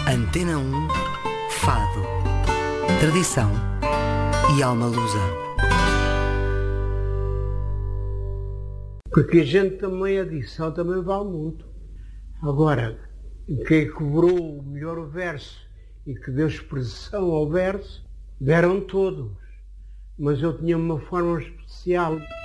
Antena 1, Fado. Tradição e alma lusa. Porque a gente também, a edição também vale muito. Agora, quem cobrou o melhor verso e que deu expressão ao verso, deram todos. Mas eu tinha uma forma especial.